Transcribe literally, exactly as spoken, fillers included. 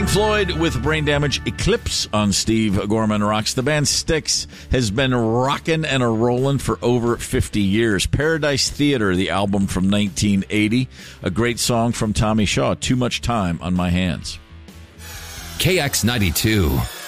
Pink Floyd with Brain Damage, Eclipse on Steve Gorman Rocks. The band Styx has been rocking and a-rolling for over fifty years. Paradise Theater, the album from nineteen eighty. A great song from Tommy Shaw, Too Much Time on My Hands. K X ninety-two.